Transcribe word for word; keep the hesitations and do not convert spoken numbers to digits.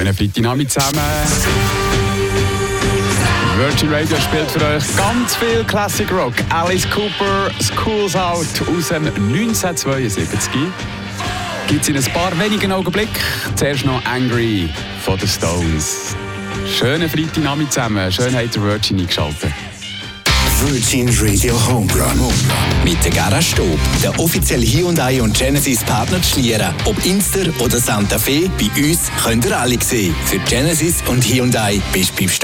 Schönen Freitagnachmittag zusammen. Virgin Radio spielt für euch ganz viel Classic Rock. Alice Cooper, School's Out aus dem neunzehnhundertzweiundsiebzig. Gibt es in ein paar wenigen Augenblicken. Zuerst noch Angry von den Stones. Schönen Freitagnachmittag zusammen. Schön habt ihr Virgin eingeschaltet. Virgin Radio Home Run. Mit der Garage Stob, der offizielle Hyundai und Genesis Partner zu Schlieren. Ob Inster oder Santa Fe, bei uns könnt ihr alle sehen. Für Genesis und Hyundai bist du beim Stob.